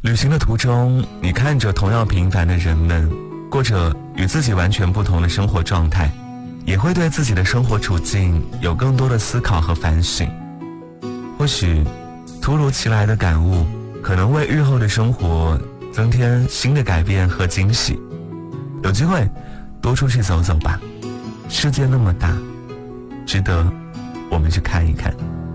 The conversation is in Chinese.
旅行的途中，你看着同样平凡的人们，过着与自己完全不同的生活状态，也会对自己的生活处境有更多的思考和反省。或许突如其来的感悟可能为日后的生活增添新的改变和惊喜。有机会多出去走走吧，世界那么大，值得我们去看一看。